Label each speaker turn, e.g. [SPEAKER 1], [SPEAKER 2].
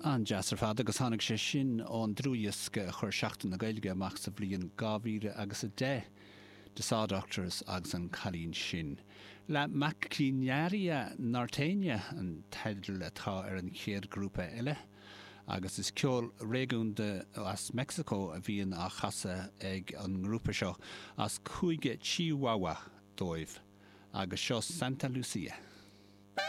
[SPEAKER 1] An Jasar fad agus tháinig sé sin ón drúiasca chuir seachtain na Gaeilge amach sa bhliain 2010 de Doctors agus an chalín sin. Le Maclínearia Nartéine an teidir letá ar an chéad grúpa eile, agus is ceol réún de as Mexico a bhíon a chasa ag an grúpa seo as chuige Chihuahua dóibh, agus seo Santa Lucia.